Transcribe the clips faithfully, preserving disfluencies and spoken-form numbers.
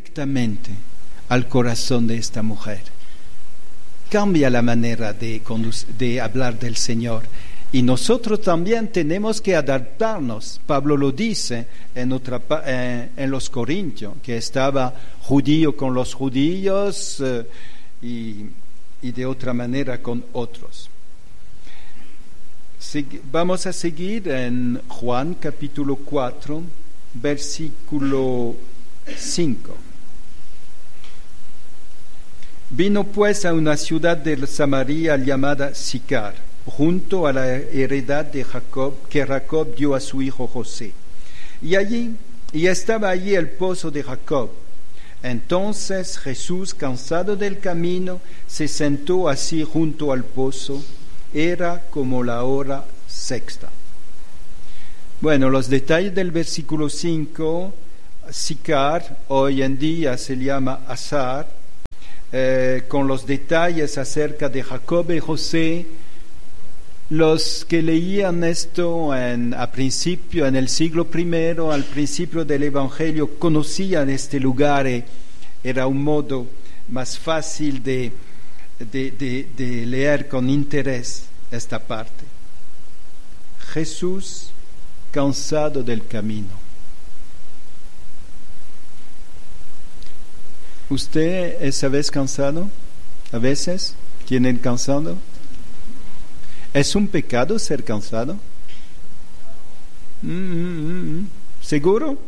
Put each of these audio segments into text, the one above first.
directamente al corazón de esta mujer. Cambia la manera de, conduc- de hablar del Señor. Y nosotros también tenemos que adaptarnos. Pablo lo dice en, otra, eh, en los Corintios, que estaba judío con los judíos eh, y, y de otra manera con otros. Segui- vamos a seguir en Juan capítulo cuatro, versículo cinco. Vino pues a una ciudad de Samaria llamada Sicar, junto a la heredad de Jacob, que Jacob dio a su hijo José. Y allí, y estaba allí el pozo de Jacob. Entonces Jesús, cansado del camino, se sentó así junto al pozo. Era como la hora sexta. Bueno, los detalles del versículo cinco, Sicar, hoy en día se llama Azar, eh, con los detalles acerca de Jacob y José. Los que leían esto en, a principio, en el siglo primero, al principio del Evangelio, conocían este lugar. Y era un modo más fácil de, de, de, de leer con interés esta parte. Jesús, cansado del camino. ¿Usted es a veces cansado? ¿A veces? ¿Tienen cansado? ¿Es un pecado ser cansado? Mm, mm, mm. ¿Seguro?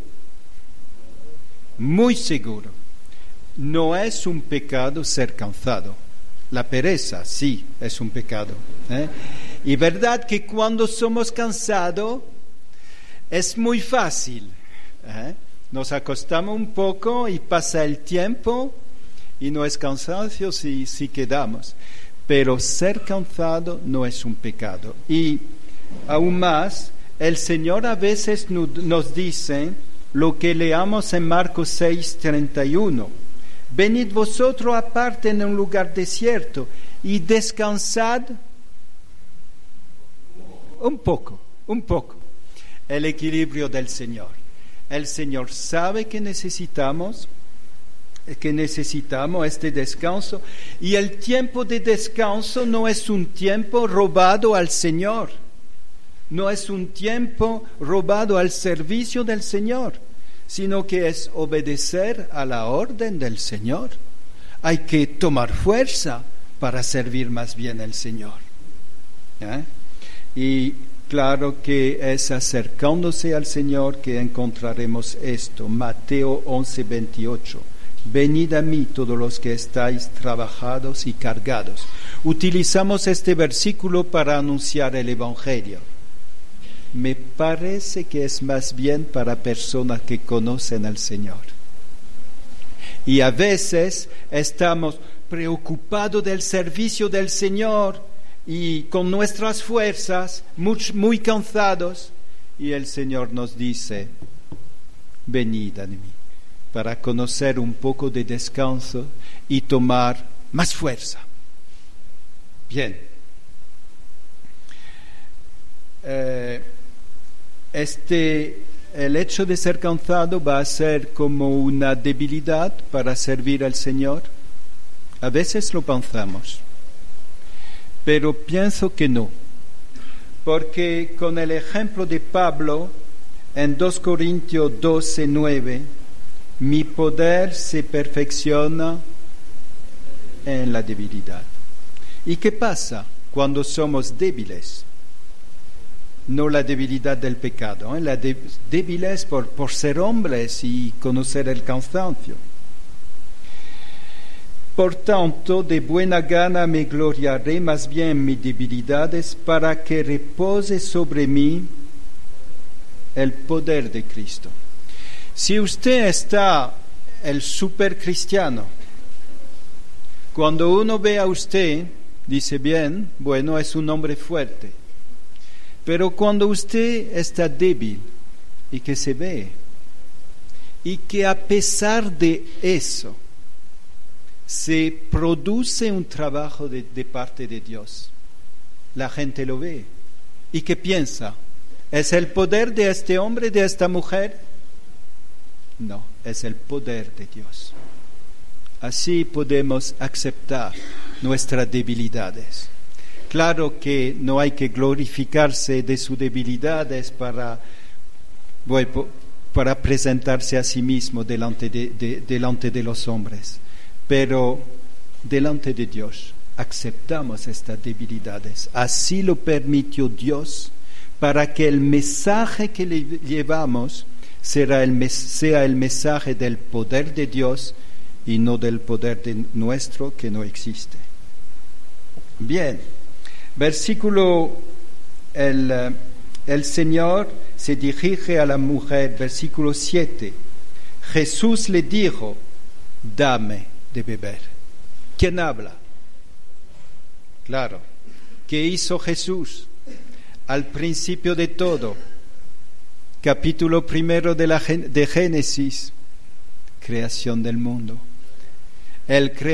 Muy seguro. No es un pecado ser cansado. La pereza, sí, es un pecado. ¿eh? Y verdad que cuando somos cansados es muy fácil. ¿eh? Nos acostamos un poco y pasa el tiempo y no es cansancio si, si quedamos. Pero ser cansado no es un pecado. Y aún más, el Señor a veces nos dice lo que leamos en Marcos seis, treinta y uno. Venid vosotros aparte en un lugar desierto y descansad un poco, un poco. El equilibrio del Señor. El Señor sabe que necesitamos que necesitamos este descanso, y el tiempo de descanso no es un tiempo robado al Señor, no es un tiempo robado al servicio del Señor, sino que es obedecer a la orden del Señor. Hay que tomar fuerza para servir más bien al Señor. ¿Eh? Y claro que es acercándose al Señor que encontraremos esto. Mateo once, veintiocho. Venid a mí todos los que estáis trabajados y cargados. Utilizamos este versículo para anunciar el Evangelio. Me parece que es más bien para personas que conocen al Señor. Y a veces estamos preocupados del servicio del Señor y con nuestras fuerzas muy, muy cansados, y el Señor nos dice: venid a mí, para conocer un poco de descanso y tomar más fuerza. Bien. Eh, este, el hecho de ser cansado va a ser como una debilidad para servir al Señor. A veces lo pensamos, pero pienso que no. Porque con el ejemplo de Pablo, en dos Corintios doce, nueve, mi poder se perfecciona en la debilidad. ¿Y qué pasa cuando somos débiles? No la debilidad del pecado, ¿eh? La de- débiles por, por ser hombres y conocer el cansancio. Por tanto, de buena gana me gloriaré más bien en mis debilidades, para que repose sobre mí el poder de Cristo. Si usted está el super cristiano, cuando uno ve a usted, dice bien, bueno, es un hombre fuerte. Pero cuando usted está débil y que se ve, y que a pesar de eso se produce un trabajo de, de parte de Dios, la gente lo ve. ¿Y qué piensa? ¿Es el poder de este hombre, de esta mujer? No, es el poder de Dios. Así podemos aceptar nuestras debilidades. Claro que no hay que glorificarse de sus debilidades para, bueno, para presentarse a sí mismo delante de, de, delante de los hombres, pero delante de Dios aceptamos estas debilidades. Así lo permitió Dios para que el mensaje que le llevamos será el, sea el mensaje del poder de Dios y no del poder de nuestro que no existe. Bien, versículo, el, el Señor se dirige a la mujer, versículo siete. Jesús le dijo, dame de beber. ¿Quién habla? Claro, ¿qué hizo Jesús? Al principio de todo, capítulo primero de, la, de Génesis, creación del mundo. Él crea